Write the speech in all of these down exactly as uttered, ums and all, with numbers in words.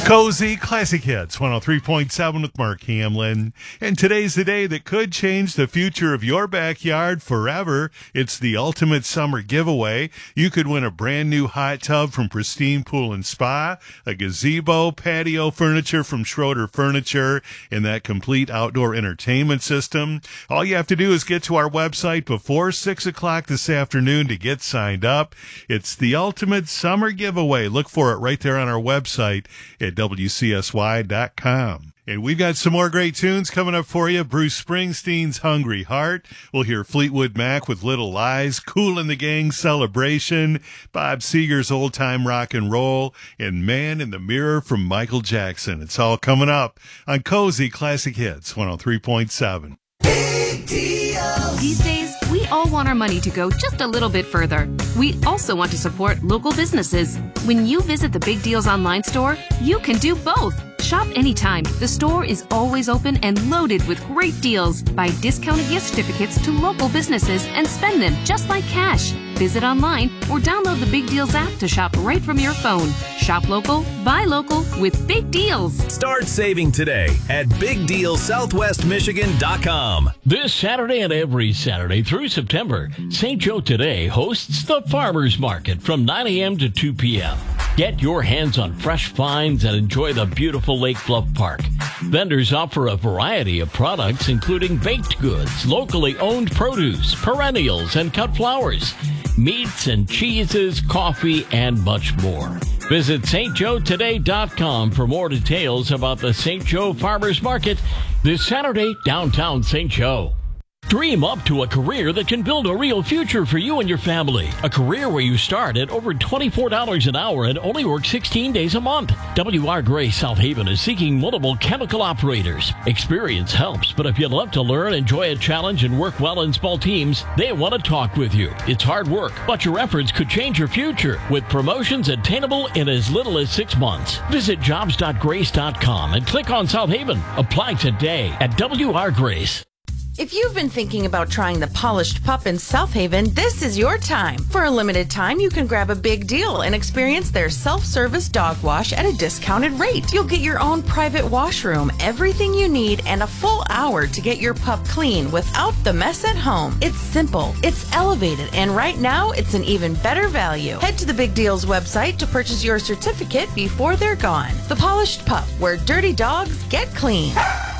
Cozy Classic Hits, one oh three point seven with Mark Hamlin. And today's the day that could change the future of your backyard forever. It's the ultimate summer giveaway. You could win a brand new hot tub from Pristine Pool and Spa, a gazebo, patio furniture from Schroeder Furniture, and that complete outdoor entertainment system. All you have to do is get to our website before six o'clock this afternoon to get signed up. It's the ultimate summer giveaway. Look for it right there on our website at W C S Y dot com. And we've got some more great tunes coming up for you. Bruce Springsteen's Hungry Heart. We'll hear Fleetwood Mac with Little Lies, Kool and the Gang Celebration, Bob Seger's Old Time Rock and Roll, and Man in the Mirror from Michael Jackson. It's all coming up on Cozy Classic Hits, one oh three point seven. Big deals. These days, we all want our money to go just a little bit further. We also want to support local businesses. When you visit the Big Deals online store, you can do both. Shop anytime. The store is always open and loaded with great deals. Buy discounted gift certificates to local businesses and spend them just like cash. Visit online or download the Big Deals app to shop right from your phone. Shop local, buy local with Big Deals. Start saving today at big deal southwest michigan dot com. This Saturday and every Saturday through September, Saint Joe Today hosts the Farmers Market from nine a.m. to two p.m. Get your hands on fresh finds and enjoy the beautiful Lake Bluff Park. Vendors offer a variety of products, including baked goods, locally owned produce, perennials, and cut flowers, meats and cheeses, coffee, and much more. Visit Saint Joe Today dot com for more details about the Saint Joe Farmers Market this Saturday, downtown Saint Joe. Dream up to a career that can build a real future for you and your family. A career where you start at over twenty-four dollars an hour and only work sixteen days a month. W R Gray South Haven is seeking multiple chemical operators. Experience helps, but if you love to learn, enjoy a challenge, and work well in small teams, they want to talk with you. It's hard work, but your efforts could change your future with promotions attainable in as little as six months. Visit jobs dot grace dot com and click on South Haven. Apply today at W R Grace. If you've been thinking about trying the Polished Pup in South Haven, this is your time. For a limited time, you can grab a big deal and experience their self-service dog wash at a discounted rate. You'll get your own private washroom, everything you need, and a full hour to get your pup clean without the mess at home. It's simple, it's elevated, and right now, it's an even better value. Head to the Big Deals website to purchase your certificate before they're gone. The Polished Pup, where dirty dogs get clean.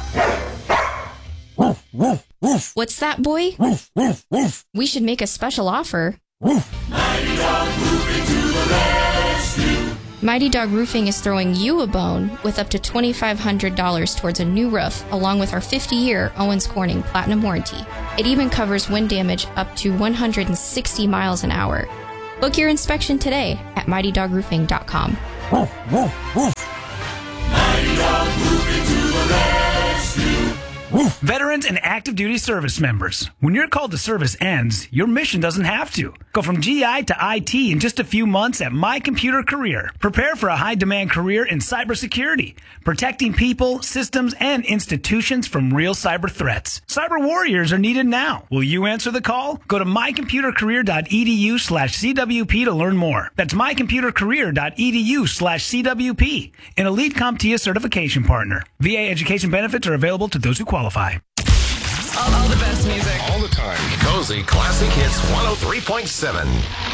Woof, woof, woof. What's that, boy? Woof, woof, woof. We should make a special offer. Woof. Mighty Dog Roofing to the rescue. Mighty Dog Roofing is throwing you a bone with up to twenty-five hundred dollars towards a new roof, along with our fifty-year Owens Corning Platinum Warranty. It even covers wind damage up to one hundred sixty miles an hour. Book your inspection today at mighty dog roofing dot com. Woof, woof, woof. Mighty Dog Roofing to the rescue. Woof. Veterans and active duty service members. When your call to service ends, your mission doesn't have to. Go from G I to I T in just a few months at My Computer Career. Prepare for a high-demand career in cybersecurity, protecting people, systems, and institutions from real cyber threats. Cyber warriors are needed now. Will you answer the call? Go to my computer career dot e d u slash c w p to learn more. That's my computer career dot e d u slash c w p. An Elite CompTIA certification partner. V A education benefits are available to those who qualify. All, all the best music. All the time. Cozy Classic Hits one oh three point seven.